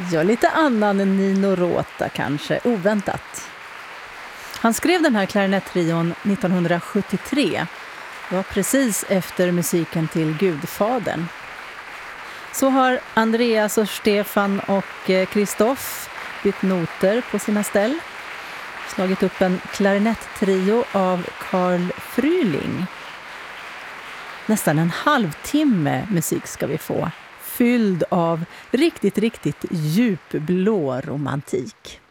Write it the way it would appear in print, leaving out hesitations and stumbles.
Ja, lite annan än Nino Rota kanske, oväntat. Han skrev den här klarinettrion 1973. Det var precis efter musiken till Gudfadern. Så har Andreas och Stefan och Kristoff bytt noter på sina ställ. Slagit upp en klarinettrio av Carl Fryling. Nästan en halvtimme musik ska vi få. Fylld av riktigt djupblå romantik.